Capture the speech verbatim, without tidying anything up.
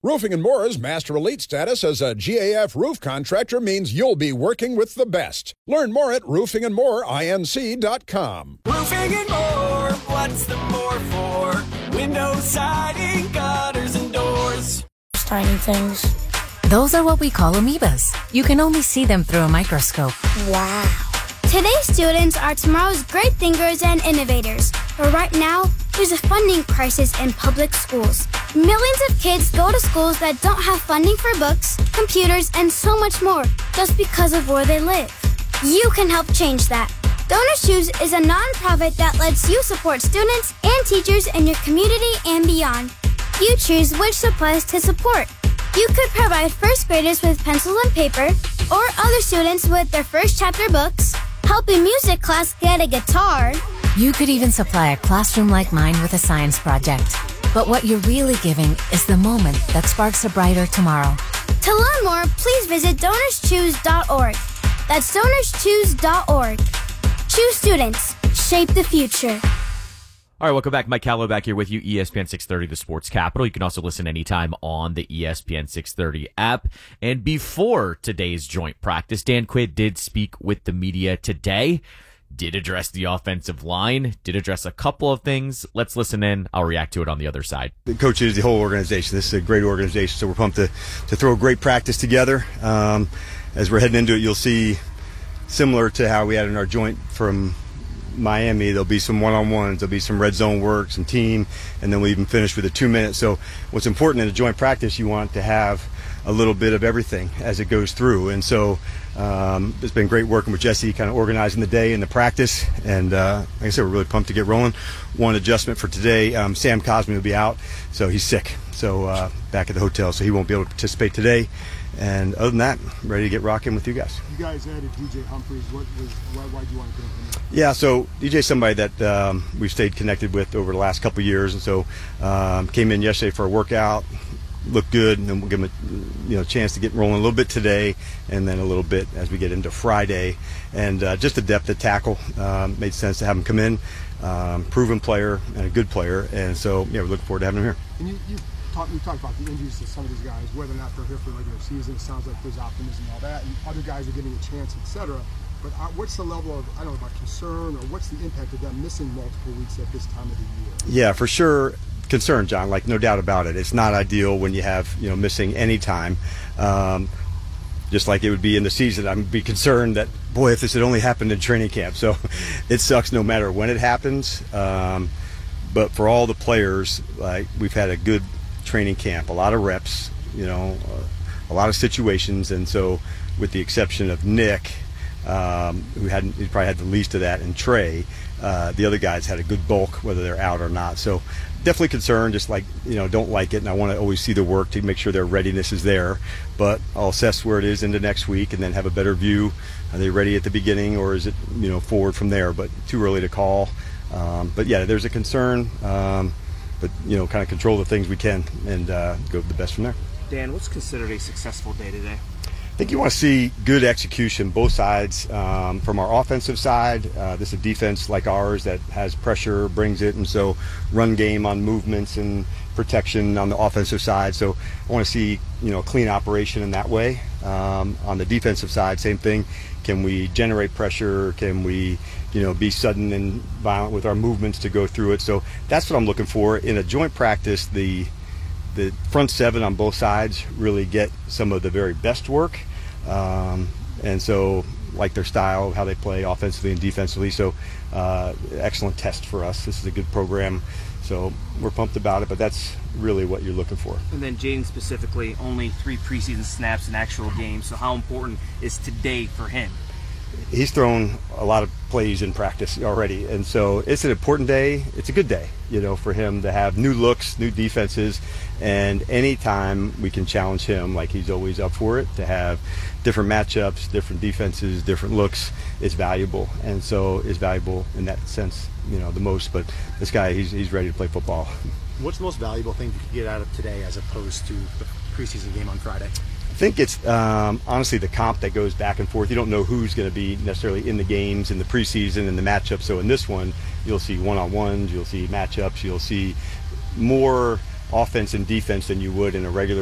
Roofing and More's Master Elite status as a G A F roof contractor means you'll be working with the best. Learn more at roofing and more inc dot com. Roofing and More, what's the more for? Windows, siding, gutters, and doors. Tiny things. Those are what we call amoebas. You can only see them through a microscope. Wow. Today's students are tomorrow's great thinkers and innovators. But right now, there's a funding crisis in public schools. Millions of kids go to schools that don't have funding for books, computers, and so much more just because of where they live. You can help change that. Donors Choose is a nonprofit that lets you support students and teachers in your community and beyond. You choose which supplies to support. You could provide first graders with pencils and paper, or other students with their first chapter books, help a music class get a guitar. You could even supply a classroom like mine with a science project. But what you're really giving is the moment that sparks a brighter tomorrow. To learn more, please visit donors choose dot org. That's donors choose dot org. Choose students. Shape the future. All right, welcome back. Mike Callow back here with you, E S P N six thirty, the Sports Capital. You can also listen anytime on the E S P N six thirty app. And before today's joint practice, Dan Quinn did speak with the media today, did address the offensive line, did address a couple of things. Let's listen in. I'll react to it on the other side. The coaches, the whole organization, this is a great organization, so we're pumped to, to throw a great practice together. Um, as we're heading into it, you'll see, similar to how we had in our joint from Miami, there'll be some one-on-ones, there'll be some red zone work, some team, and then we'll even finish with a two-minute. So what's important in a joint practice, you want to have a little bit of everything as it goes through. And so um, it's been great working with Jesse, kind of organizing the day and the practice. And uh, like I said, we're really pumped to get rolling. One adjustment for today, um, Sam Cosme will be out, so he's sick. So uh, back at the hotel, so he won't be able to participate today. And other than that, I'm ready to get rocking with you guys. You guys added D J Humphries. What was why? Why do you want to bring him in? Yeah, so D J's somebody that um, we've stayed connected with over the last couple of years, and so um, came in yesterday for a workout, looked good, and then we'll give him a you know chance to get rolling a little bit today, and then a little bit as we get into Friday, and uh, just the depth of tackle um, made sense to have him come in, um, proven player and a good player, and so yeah, we're looking forward to having him here. And you, you talked we talked about the injuries to some of these guys, whether or not they're here for the regular season. It sounds like there's optimism and all that, and other guys are getting a chance, et cetera. But what's the level of, I don't know, about concern, or what's the impact of them missing multiple weeks at this time of the year? Yeah, for sure, concern, John, like no doubt about it. It's not ideal when you have, you know, missing any time. Um, just like it would be in the season, I'd be concerned that, boy, if this had only happened in training camp. So it sucks no matter when it happens. Um, but for all the players, like we've had a good training camp, a lot of reps, you know, a lot of situations. And so with the exception of Nick, Um, who hadn't, he probably had the least of that, and Trey, uh, the other guys had a good bulk, whether they're out or not. So definitely concerned, just like, you know, don't like it, and I want to always see the work to make sure their readiness is there. But I'll assess where it is into next week and then have a better view. Are they ready at the beginning, or is it, you know, forward from there? But too early to call. Um, but yeah, there's a concern, um, but, you know, kind of control the things we can and uh, go the best from there. Dan, what's considered a successful day today? I think you want to see good execution, both sides. Um, from our offensive side, uh, this is a defense like ours that has pressure, brings it, and so run game on movements and protection on the offensive side. So I want to see, you know, clean operation in that way. Um, on the defensive side, same thing. Can we generate pressure? Can we, you know, be sudden and violent with our movements to go through it? So that's what I'm looking for in a joint practice. The The front seven on both sides really get some of the very best work, um, and so like their style, how they play offensively and defensively. So uh, excellent test for us. This is a good program, so we're pumped about it, but that's really what you're looking for. And then Jaden specifically, only three preseason snaps in actual games, so how important is today for him? He's thrown a lot of plays in practice already, and so it's an important day. It's a good day, you know, for him to have new looks, new defenses, and anytime we can challenge him, like he's always up for it, to have different matchups, different defenses, different looks, is valuable, and so is valuable in that sense, you know, the most. But this guy, he's he's ready to play football. What's the most valuable thing you could get out of today as opposed to the preseason game on Friday? I think it's um, honestly the comp that goes back and forth. You don't know who's going to be necessarily in the games in the preseason and the matchups. So in this one, you'll see one-on-ones, you'll see matchups, you'll see more offense and defense than you would in a regular